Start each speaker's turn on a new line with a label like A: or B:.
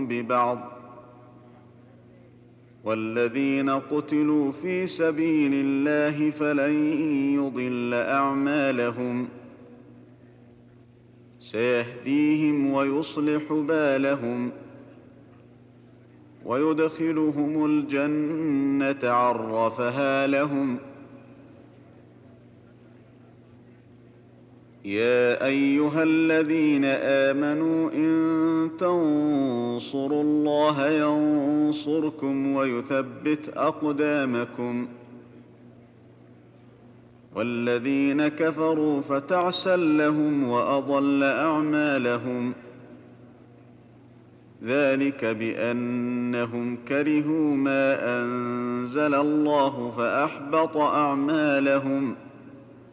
A: ببعض. والذين قتلوا في سبيل الله فلن يضل أعمالهم، سيهديهم ويصلح بالهم ويدخلهم الجنة عرفها لهم. يا أيها الذين آمنوا إن تنصروا الله ينصركم ويثبت أقدامكم. والذين كفروا فتعسا لهم وأضل أعمالهم، ذلك بأنهم كرهوا ما أنزل الله فأحبط أعمالهم.